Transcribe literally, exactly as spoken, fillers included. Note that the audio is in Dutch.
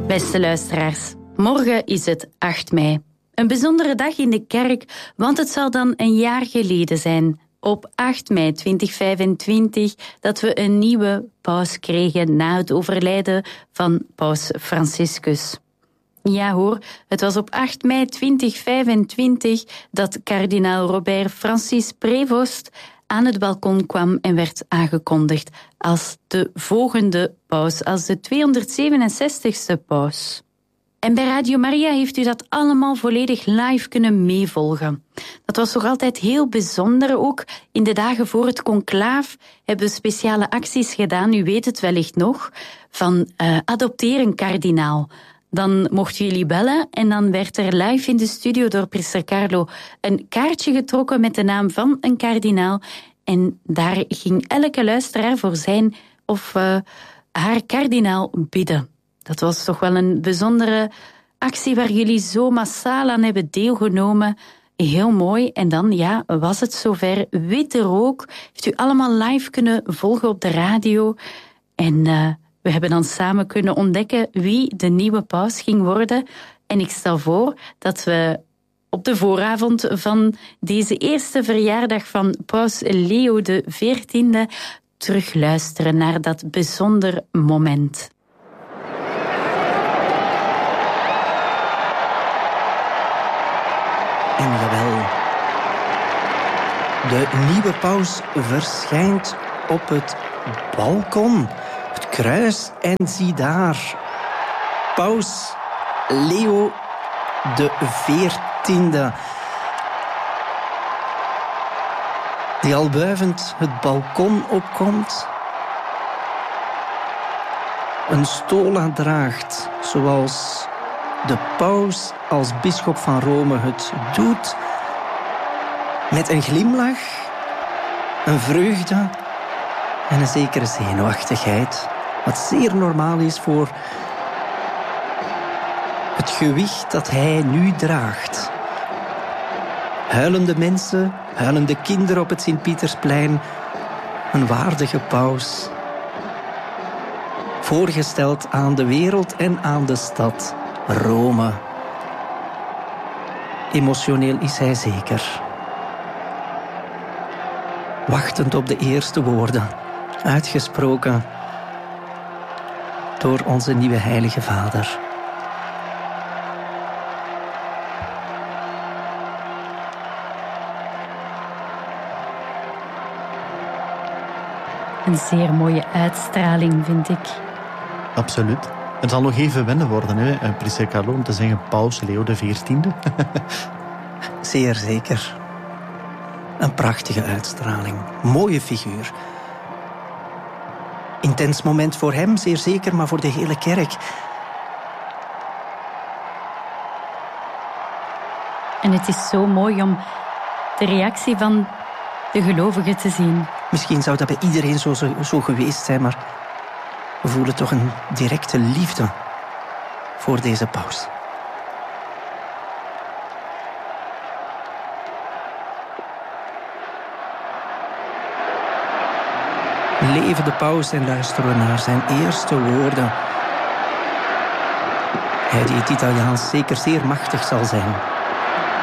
Beste luisteraars, morgen is het acht mei. Een bijzondere dag in de kerk, want het zal dan een jaar geleden zijn, op acht mei tweeduizend vijfentwintig, dat we een nieuwe paus kregen na het overlijden van paus Franciscus. Ja hoor, het was op acht mei tweeduizend vijfentwintig dat kardinaal Robert Francis Prevost aan het balkon kwam en werd aangekondigd als de volgende paus, als de tweehonderdzevenenzestigste paus. En bij Radio Maria heeft u dat allemaal volledig live kunnen meevolgen. Dat was toch altijd heel bijzonder. Ook in de dagen voor het conclaaf hebben we speciale acties gedaan, u weet het wellicht nog, van uh, adopteer een kardinaal. Dan mochten jullie bellen en dan werd er live in de studio door priester Carlo een kaartje getrokken met de naam van een kardinaal. En daar ging elke luisteraar voor zijn of uh, haar kardinaal bidden. Dat was toch wel een bijzondere actie waar jullie zo massaal aan hebben deelgenomen. Heel mooi. En dan ja, was het zover. Witte rook. Heeft u allemaal live kunnen volgen op de radio. En uh, we hebben dan samen kunnen ontdekken wie de nieuwe paus ging worden. En ik stel voor dat we op de vooravond van deze eerste verjaardag van paus Leo de veertiende terugluisteren naar dat bijzonder moment. En jawel, de nieuwe paus verschijnt op het balkon, het kruis, en zie daar, paus Leo de veertiende, die al wuivend het balkon opkomt, een stola draagt, zoals de paus als bisschop van Rome het doet, met een glimlach, een vreugde en een zekere zenuwachtigheid, wat zeer normaal is voor het gewicht dat hij nu draagt. Huilende mensen, huilende kinderen op het Sint-Pietersplein, een waardige paus, voorgesteld aan de wereld en aan de stad Rome. Emotioneel is hij zeker. Wachtend op de eerste woorden, uitgesproken door onze nieuwe heilige vader. Een zeer mooie uitstraling, vind ik. Absoluut. Het zal nog even wennen worden, hè, priester Carlo, om te zeggen paus Leo de veertiende. Zeer zeker. Een prachtige uitstraling. Mooie figuur. Intens moment voor hem, zeer zeker, maar voor de hele kerk. En het is zo mooi om de reactie van de gelovigen te zien. Misschien zou dat bij iedereen zo, zo, zo geweest zijn, maar we voelen toch een directe liefde voor deze paus. Leven de paus en luisteren we naar zijn eerste woorden. Hij die het Italiaans zeker zeer machtig zal zijn.